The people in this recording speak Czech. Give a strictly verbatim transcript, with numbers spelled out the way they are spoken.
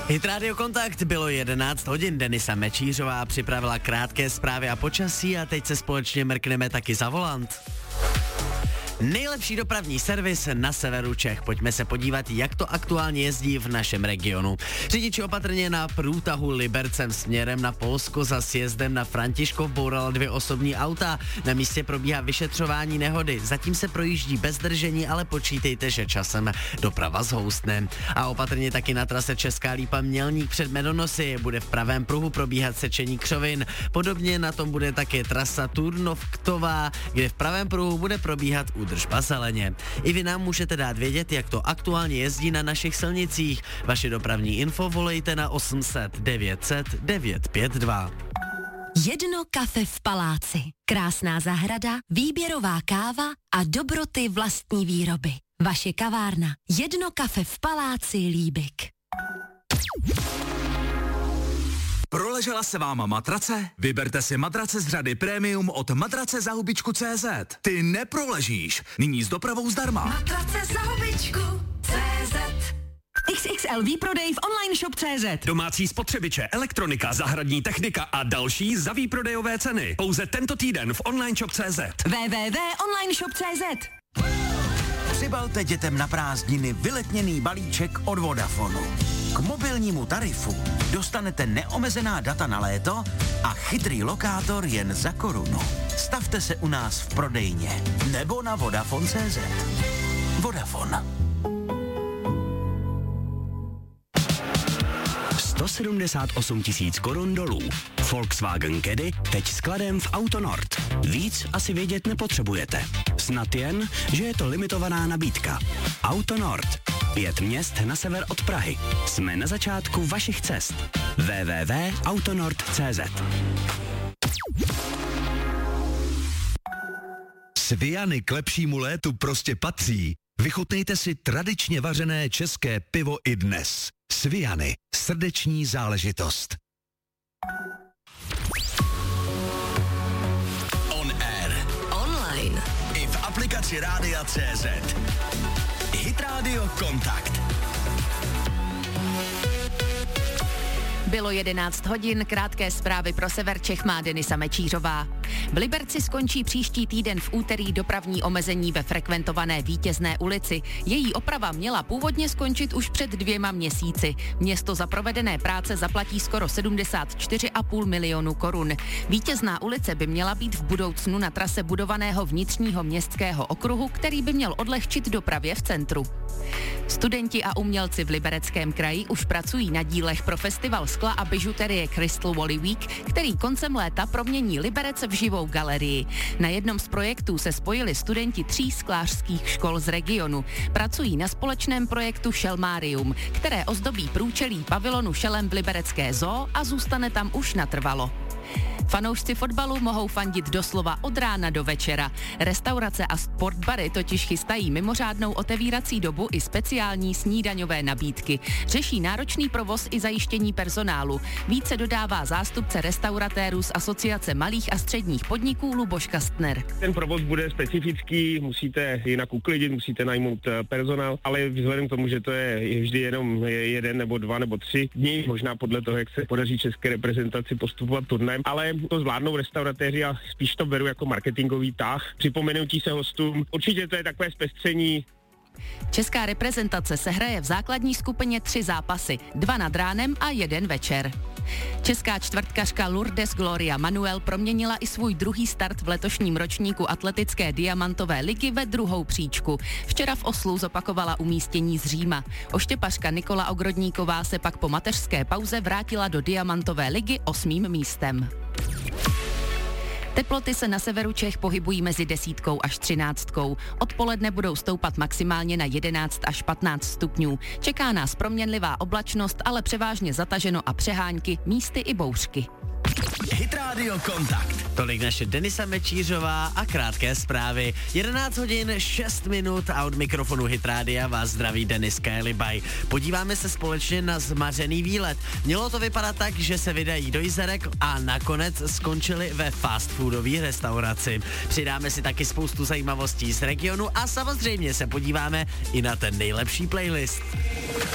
Hit Radio Kontakt, bylo jedenáct hodin, Denisa Mečířová připravila krátké zprávy a počasí a teď se společně mrkneme taky za volant. Nejlepší dopravní servis na severu Čech. Pojďme se podívat, jak to aktuálně jezdí v našem regionu. Řidiči opatrně na průtahu Libercem směrem na Polsko za sjezdem na Františkov bourala dvě osobní auta. Na místě probíhá vyšetřování nehody. Zatím se projíždí bez držení, ale počítejte, že časem doprava zhoustne. A opatrně taky na trase Česká Lípa Mělník před Medonosy. Bude v pravém pruhu probíhat sečení křovin. Podobně na tom bude také trasa Turnov-Ktová, kde v pravém pruhu bude probíhat údržba zeleně. I vy nám můžete dát vědět, jak to aktuálně jezdí na našich silnicích. Vaše dopravní info volejte na osm set devět set devět pět dva. Jedno kafe v paláci. Krásná zahrada, výběrová káva a dobroty vlastní výroby. Vaše kavárna. Jedno kafe v paláci Líbik. Proležela se vám matrace? Vyberte si matrace z řady Premium od matrace za hubičku tečka cé zet. Ty neproležíš. Nyní s dopravou zdarma. Matrace za hubičku tečka cé zet. X X L výprodej v online shop tečka cé zet. Domácí spotřebiče, elektronika, zahradní technika a další za výprodejové ceny. Pouze tento týden v online shop tečka cé zet. w w w tečka online shop tečka cé zet. Přibalte dětem na prázdniny vyletněný balíček od Vodafonu. K mobilnímu tarifu dostanete neomezená data na léto a chytrý lokátor jen za korunu. Stavte se u nás v prodejně nebo na Vodafone tečka cé zet. Vodafone. sto sedmdesát osm tisíc korun dolů. Volkswagen Caddy teď skladem v Autonord. Víc asi vědět nepotřebujete. Snad jen, že je to limitovaná nabídka. Autonord. Pět měst na sever od Prahy. Jsme na začátku vašich cest. w w w tečka autonord tečka cé zet. Sviany k lepšímu létu prostě patří. Vychutnejte si tradičně vařené české pivo i dnes. Sviany. Srdeční záležitost. On air. Online. I v aplikaci Rádia tečka cé zet. Hit Radio Kontakt. Bylo jedenáct hodin, krátké zprávy pro sever Čech má Denisa Mečířová. V Liberci skončí příští týden v úterý dopravní omezení ve frekventované Vítězné ulici. Její oprava měla původně skončit už před dvěma měsíci. Město za provedené práce zaplatí skoro sedmdesát čtyři a půl milionu korun. Vítězná ulice by měla být v budoucnu na trase budovaného vnitřního městského okruhu, který by měl odlehčit dopravě v centru. Studenti a umělci v Libereckém kraji už pracují na dílech pro festival skla a bižuterie Crystal Valley Week, který koncem léta promění Liberec v živou galerii. Na jednom z projektů se spojili studenti tří sklářských škol z regionu. Pracují na společném projektu Šelmárium, které ozdobí průčelí pavilonu Šelem v Liberecké zoo a zůstane tam už natrvalo. Fanoušci fotbalu mohou fandit doslova od rána do večera. Restaurace a sportbary totiž chystají mimořádnou otevírací dobu i speciální snídaňové nabídky. Řeší náročný provoz i zajištění personálu. Více dodává zástupce restauratérů z Asociace malých a středních podniků Luboš Kastner. Ten provoz bude specifický, musíte jinak uklidit, musíte najmout personál, ale vzhledem k tomu, že to je vždy jenom jeden nebo dva nebo tři dní, možná podle toho, jak se podaří české reprezentaci postupovat turnajem, ale to zvládnou restauratéři a spíš to beru jako marketingový tah. Připomenutí se hostům. Určitě to je takové zpestření. Česká reprezentace se hraje v základní skupině tři zápasy, dva nad ránem a jeden večer. Česká čtvrtkařka Lourdes Gloria Manuel proměnila i svůj druhý start v letošním ročníku atletické diamantové ligy ve druhou příčku. Včera v Oslu zopakovala umístění z Říma. Oštěpařka Nikola Ogrodníková se pak po mateřské pauze vrátila do diamantové ligy osmým místem. Teploty se na severu Čech pohybují mezi desítkou až třináctkou. Odpoledne budou stoupat maximálně na jedenáct až patnáct stupňů. Čeká nás proměnlivá oblačnost, ale převážně zataženo a přehánky, místy i bouřky. Hit Radio Kontakt. Tolik naše Denisa Mečířová a krátké zprávy. jedenáct hodin šest minut a od mikrofonu Hit Rádia vás zdraví Denis Kélibaj. Podíváme se společně na zmařený výlet. Mělo to vypadat tak, že se vydají do Jizerek a nakonec skončili ve fast foodové restauraci. Přidáme si taky spoustu zajímavostí z regionu a samozřejmě se podíváme i na ten nejlepší playlist.